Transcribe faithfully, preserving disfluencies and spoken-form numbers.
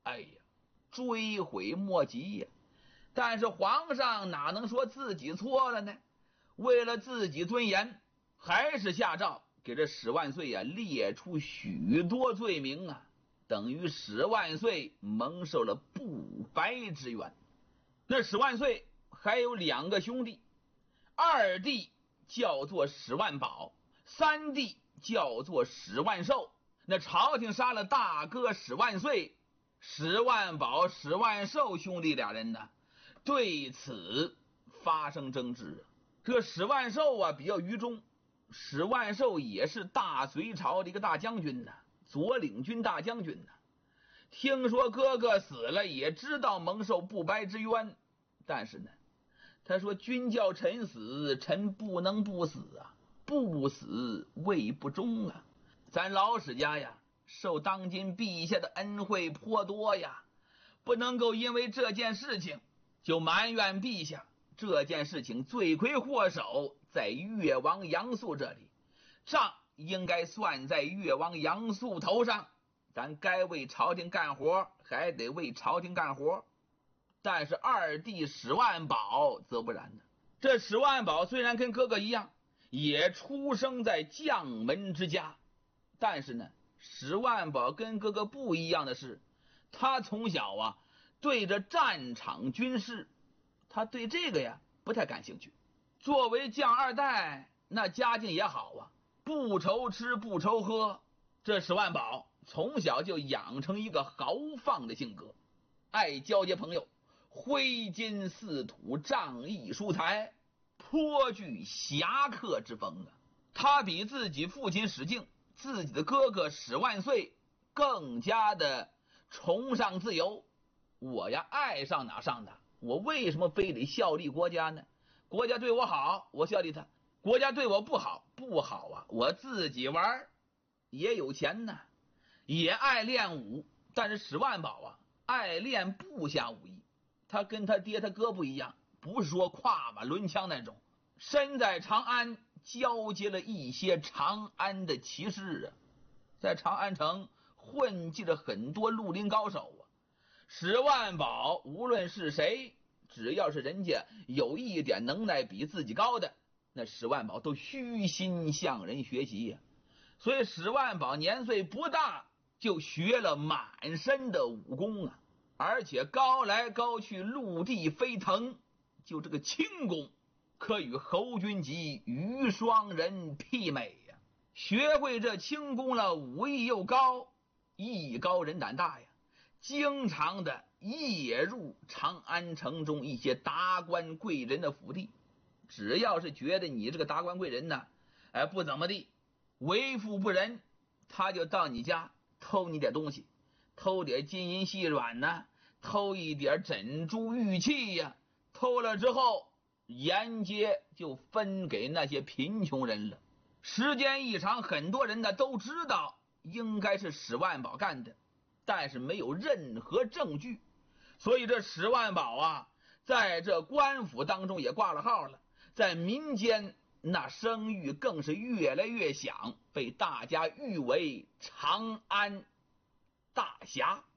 哎呀，追悔莫及呀。但是皇上哪能说自己错了呢？为了自己尊严，还是下诏给这史万岁啊列出许多罪名啊，等于史万岁蒙受了不白之冤。那史万岁还有两个兄弟，二弟叫做史万宝，三弟叫做史万寿。那朝廷杀了大哥史万岁，史万宝、史万寿兄弟俩人呢，对此发生争执。这史万寿啊比较愚忠，史万寿也是大隋朝的一个大将军呢，左领军大将军呢。听说哥哥死了，也知道蒙受不白之冤，但是呢，他说君叫臣死，臣不能不死啊，不死谓不忠啊。咱老史家呀，受当今陛下的恩惠颇多呀，不能够因为这件事情就埋怨陛下。这件事情罪魁祸首在越王杨素这里，账应该算在越王杨素头上，咱该为朝廷干活还得为朝廷干活。但是二弟史万宝则不然呢。这史万宝虽然跟哥哥一样，也出生在将门之家，但是呢，史万宝跟哥哥不一样的是，他从小啊对着战场军事，他对这个呀不太感兴趣。作为将二代，那家境也好啊，不愁吃不愁喝。这史万宝从小就养成一个豪放的性格，爱交结朋友，挥金似土，仗义疏财，颇具侠客之风啊。他比自己父亲史敬、自己的哥哥史万岁更加的崇尚自由。我呀爱上哪上哪，我为什么非得效力国家呢？国家对我好，我效力他；国家对我不好，不好啊，我自己玩。也有钱呢，也爱练武，但是史万宝啊爱练部下武艺。他跟他爹他哥不一样，不是说跨马抡枪那种，身在长安交接了一些长安的骑士啊，在长安城混迹了很多绿林高手啊。史万宝无论是谁，只要是人家有一点能耐比自己高的，那史万宝都虚心向人学习呀、啊。所以史万宝年岁不大就学了满身的武功啊，而且高来高去，陆地飞腾，就这个轻功可与侯君集、于双人媲美呀、啊。学会这轻功了，武艺又高，艺高人胆大呀，经常的夜入长安城中一些达官贵人的府邸。只要是觉得你这个达官贵人呢，哎，不怎么地，为富不仁，他就到你家偷你点东西，偷点金银细软呢，偷一点珍珠玉器呀，偷了之后沿街就分给那些贫穷人了。时间一长，很多人呢都知道应该是史万宝干的，但是没有任何证据。所以这史万宝啊，在这官府当中也挂了号了，在民间那声誉更是越来越响，被大家誉为长安大侠。